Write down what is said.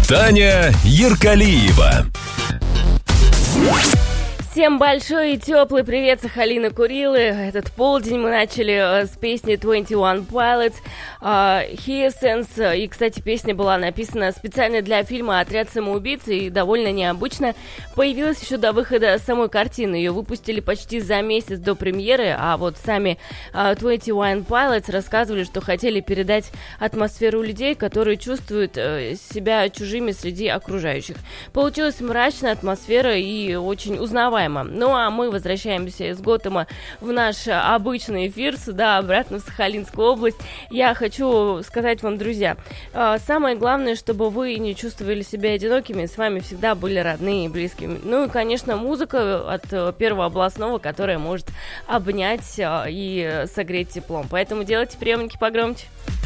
Таня Яркалиева. Всем большой и теплый привет, Сахалина, Курилы. Этот полдень мы начали с песни 21 Pilots, Hyacinth. И, кстати, песня была написана специально для фильма «Отряд самоубийц» и довольно необычно. Появилась еще до выхода самой картины. Ее выпустили почти за месяц до премьеры, а вот сами 21 Pilots рассказывали, что хотели передать атмосферу людей, которые чувствуют себя чужими среди окружающих. Получилась мрачная атмосфера и очень узнаваемая. Ну а мы возвращаемся из Готэма в наш обычный эфир, сюда обратно в Сахалинскую область. Я хочу сказать вам, друзья, самое главное, чтобы вы не чувствовали себя одинокими, с вами всегда были родные и близкие. Ну и, конечно, музыка от Первого областного, которая может обнять и согреть теплом. Поэтому делайте приемники погромче.